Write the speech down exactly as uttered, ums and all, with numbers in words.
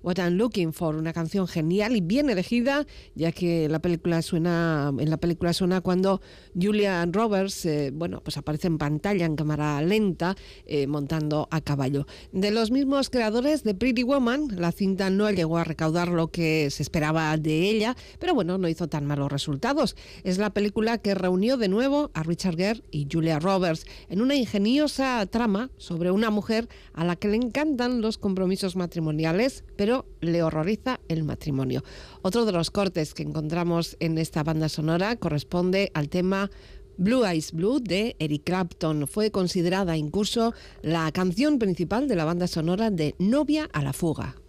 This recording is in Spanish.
What I'm Looking For, una canción genial y bien elegida, ya que la película suena, en la película suena cuando Julia Roberts, eh, bueno, pues aparece en pantalla en cámara lenta, eh, montando a caballo. De los mismos creadores de Pretty Woman, la cinta no llegó a recaudar lo que se esperaba de ella, pero bueno, no hizo tan malos resultados. Es la película que reunió de nuevo a Richard Gere y Julia Roberts en una ingeniosa trama sobre una mujer a la que le encantan los compromisos matrimoniales, pero le horroriza el matrimonio. Otro de los cortes que encontramos en esta banda sonora corresponde al tema Blue Eyes Blue de Eric Clapton. Fue considerada incluso la canción principal de la banda sonora de Novia a la fuga.